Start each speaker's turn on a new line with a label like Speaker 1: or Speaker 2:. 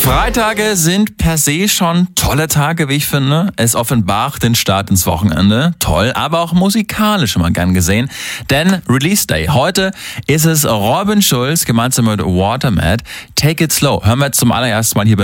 Speaker 1: Freitage sind per se schon tolle Tage, wie ich finde. Es offenbart den Start ins Wochenende. Toll, aber auch musikalisch immer gern gesehen. Denn Release Day. Heute ist es Robin Schulz gemeinsam mit Watermat. Take It Slow. Hören wir jetzt zum allerersten Mal hier bei